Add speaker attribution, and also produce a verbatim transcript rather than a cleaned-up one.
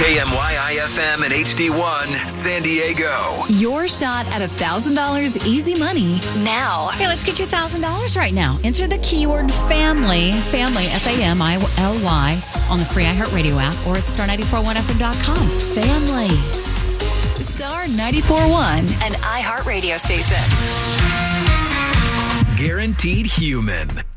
Speaker 1: K M Y I F M and H D one, San Diego.
Speaker 2: Your shot at one thousand dollars easy money now.
Speaker 3: Hey, let's get you one thousand dollars right now. Enter the keyword family, family, F A M I L Y, on the free iHeartRadio app or at star nine four one F M dot com. Family.
Speaker 2: Star ninety-four point one, an iHeartRadio station.
Speaker 1: Guaranteed human.